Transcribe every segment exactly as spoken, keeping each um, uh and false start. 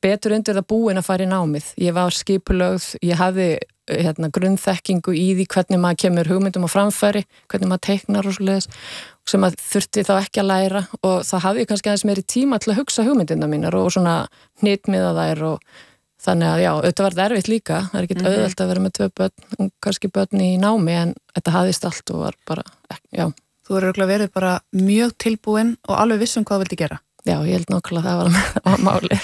betur undir það búin að fara í námið. Ég var skipulögð, ég hafði hérna, grunnþekkingu í því hvernig maður kemur hugmyndum á framfæri, hvernig maður teiknar og svoleiðis, sem maður þurfti þá ekki að læra og það hafði ég kannski aðeins meiri tíma til að hugsa hugmyndina mínar og svona hnitmiða þær og þannig að já, auðvitað var þetta erfitt líka, það er ekkert mm-hmm. auðvelt að vera með tvö börn, kannski börn í námi en þetta hafðist allt og var bara, já. Þú eru örugglega verið bara mjög tilbúin og alveg vissum hvað þú vildi gera. Já, ég held nákvæmlega að það var máli.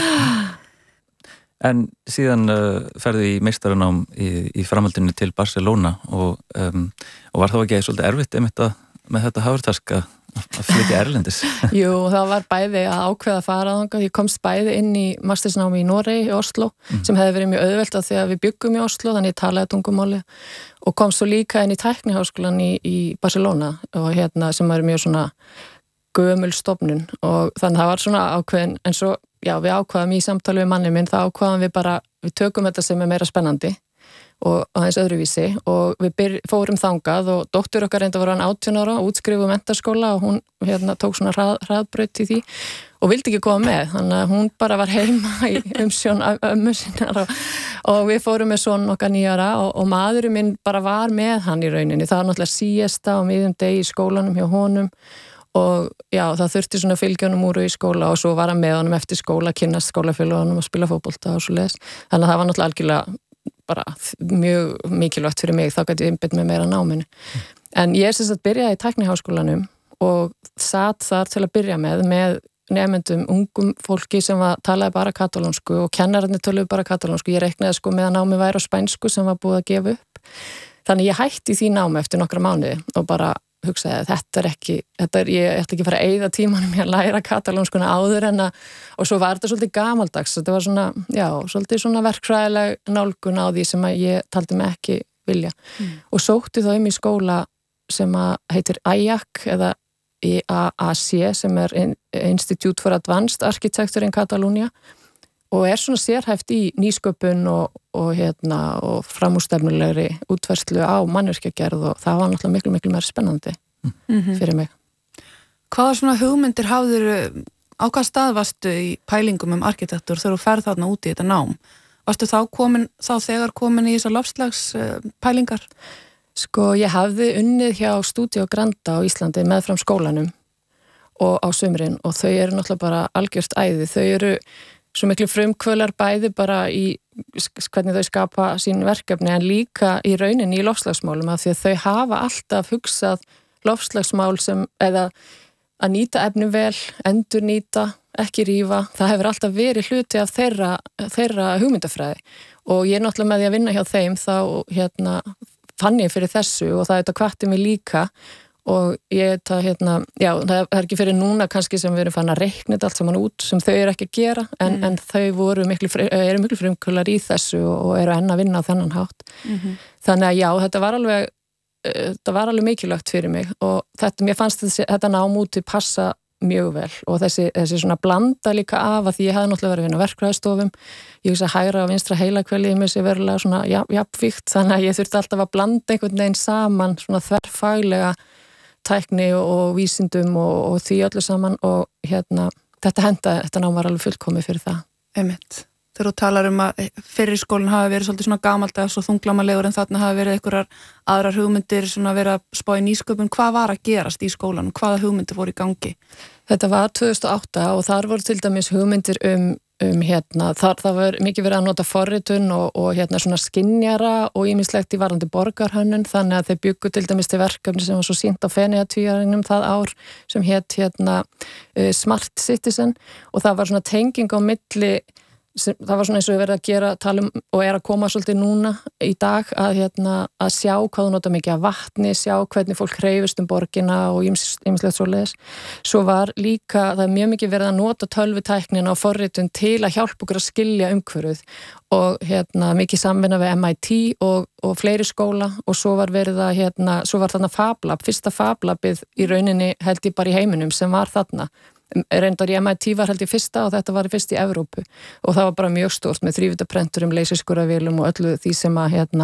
En síðan uh, ferði í meistaranám í, í framhaldinu til Barcelona og, um, og var þá ekki svolítið erfitt einmitt að, með þetta hafurtask að, að flytja erlendis? Jú, það var bæði að ákveða að fara þangað. Ég komst bæði inn í mastersnámi í Noregi, í Oslo, mm. sem hefði verið mjög auðvelt af því að við byggum í Oslo, þannig ég talaði tungumáli og komst svo líka inn í tækniháskólan í, í Barcelona og hérna sem er mjög svona gömul stofnun og þannig það var svona ákveðin en svo, já, við ákvaðum í samtali við manni minn, þá ákvaðum við bara, við tökum þetta sem er meira spennandi og aðeins öðruvísi og við byr, fórum þangað og dóttur okkar reynda voru hann átján ára, útskrifuð menntaskóla og hún hérna tók svona hrað, hraðbraut í því og vildi ekki koma með, þannig að hún bara var heima í umsjón ömmu sinnar og, og við fórum með son okkar nýjara og, og maðurinn minn bara var með hann í rauninni, það var náttúrulega síesta og miðjum degi í skólanum hjá honum og já, það þurfti svona fylgjónum úr í skóla og svo var hann með honum eftir skóla, kynnast skólafélagunum og spila fótbolta og svo leiðis. Þannig að það var náttúrulega algjörlega bara mjög mikilvægt fyrir mig, þá gæti ég einbeitt með meira náminu. Mm. En ég er sem sagt byrjaði í tækniháskólanum og satt þar til að byrja með, með nemendum, ungum fólki sem var, talaði bara katalónsku og kennararnir töluðu bara katalónsku. Ég reiknaði sko með að námi væri á spænsku sem var búið að gefa upp. Þannig ég hætti því námi eftir nokkra mánuði og bara hugsaði að þetta er ekki, þetta er, ég ætti ekki að fara að eyða tímanum í að læra katalónskuna áður en að, og svo var þetta svolítið gamaldags, þetta var svona, já, svolítið svona verkfræðileg nálgun á því sem að ég taldi mig ekki vilja. Mm. Og sótti þá um í skóla sem að heitir I A C eða I A A C sem er Institute for Advanced Architecture in Catalonia og er svona sérhæft í nýsköpun og, og, hérna, og framúrstefnulegri útfærslu á mannvirkjagerð og það var náttúrulega miklu, miklu meira spennandi mm-hmm. fyrir mig. Hvaða svona hugmyndir hafðir, á hvað stað varstu í pælingum um arkitektur þegar þú ferð þarna út í þetta nám? Varstu þá komin, þá þegar komin í þessar loftslags pælingar? Sko, ég hafði unnið hjá Studio Granda á Íslandi meðfram skólanum og á sumrin og þau eru náttúrulega bara algjört æði, þau eru svo miklu frumkvölar bæði bara í hvernig þau skapa sín verkefni en líka í rauninni í loftslagsmálum af því að þau hafa alltaf hugsað loftslagsmál sem, eða að nýta efni vel, endur nýta, ekki rífa, það hefur alltaf verið hluti af þeirra, þeirra hugmyndafræði og ég er náttúrulega með því að vinna hjá þeim þá hérna fann ég fyrir þessu og það þetta hvatti mig líka og ég þetta, hérna, já, það er ekki fyrir núna kannski sem við erum fann að reikna þetta allt saman út sem þau eru ekki að gera en, mm. en þau voru miklu, eru miklu frumkvölar í þessu og eru enn að vinna á þennan hátt. Mm-hmm. Þannig að já, þetta var alveg, þetta var alveg mikilvægt fyrir mig og þetta, mér fannst þessi, þetta nám úti passa mjög vel og þessi, þessi svona blanda líka af að því ég hefði náttúrulega verið að vinna á verkfræðistofum, ég hugsa hægra og vinstra heilakvelið mér sé verulega svona jafnvíkt þannig að ég þurfti alltaf að blanda einhvern veginn saman svona þverfaglega tækni og, og vísindum og, og því öllu saman og hérna, þetta henda, þetta nám var alveg fullkomið fyrir það. Einmitt. Þegar þú talar um að fyrri skólinn hafi verið svolítið svona gamaldags og þunglamalegur en þarna hafi verið einhverjar aðrar hugmyndir svona verið að spá í nýsköpun, hvað var að gerast í skólanum? Hvaða hugmyndir voru í gangi? Þetta var tvö þúsund og átta og þar voru til dæmis hugmyndir um um hérna, þar það var mikið verið að nota forritun og, og hérna svona skynjara og ýmislegt í varðandi borgarhönnun þannig að þeir byggu til dæmis til verkefni sem var svo sýnt á Feneyjatvíæringnum það ár sem hét hérna uh, Smart Citizen og það var svona tenging á milli sem, það var svona eins og við verið að gera tala um og er að koma svolítið núna í dag að, hérna, að sjá hvað þú nota mikið af vatni, sjá hvernig fólk hreyfist um borgina og ýmislegt svoleiðis. Svo var líka, það er mjög mikið verið að nota tölvutæknina og forritun til að hjálpa okkur að skilja umhverfið og hérna, mikið samvinna við M I T og, og fleiri skóla og svo var verið að, hérna, svo var þarna FabLab, fyrsta FabLabið í rauninni held ég bara í heiminum sem var þarna. Reyndar í M I T var held ég fyrsta og þetta var fyrst í Evrópu og það var bara mjög stórt með þrívídaprenturum, leysiskurðavélum og öllu því sem að hérna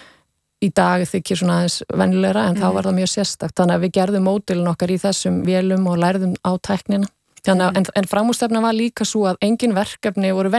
í dag þykir svona aðeins venjulegra en mm. þá var það mjög sérstakt þannig að við gerðum módelin okkar í þessum vélum og lærðum á tæknina þannig að mm. en, en framúrstefna var líka svo að engin verkefni voru